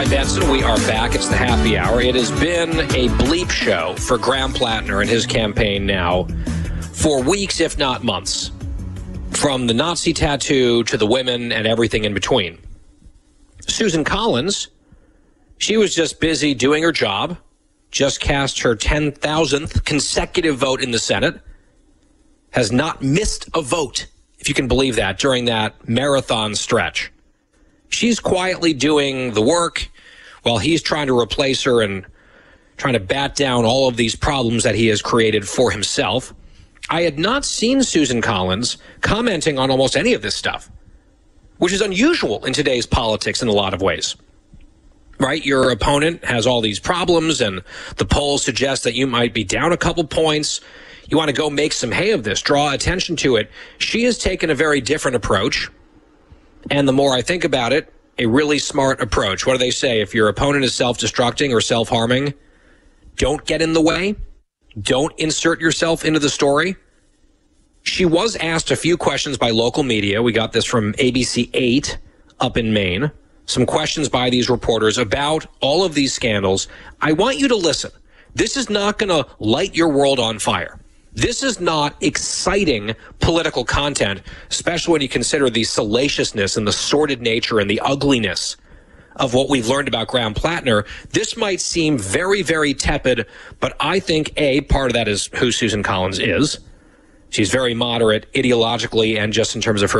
Hi, Benson. We are back. It's the happy hour. It has been a bleep show for Graham Plattner and his campaign now for weeks, if not months, from the Nazi tattoo to the women and everything in between. Susan Collins, she was just busy doing her job, just cast her 10,000th consecutive vote in the Senate, has not missed a vote, if you can believe that, during that marathon stretch. She's quietly doing the work while he's trying to replace her and trying to bat down all of these problems that he has created for himself. I had not seen Susan Collins commenting on almost any of this stuff, which is unusual in today's politics in a lot of ways. Right? Your opponent has all these problems, and the polls suggest that you might be down a couple points. You want to go make some hay of this, draw attention to it. She has taken a very different approach. And the more I think about it, a really smart approach. What do they say? If your opponent is self-destructing or self-harming, don't get in the way. Don't insert yourself into the story. She was asked a few questions by local media. We got this from ABC 8 up in Maine. Some questions by these reporters about all of these scandals. I want you to listen. This is not going to light your world on fire. This is not exciting political content, especially when you consider the salaciousness and the sordid nature and the ugliness of what we've learned about Graham Plattner. This might seem very, very tepid, but I think, part of that is who Susan Collins is. She's very moderate ideologically and just in terms of her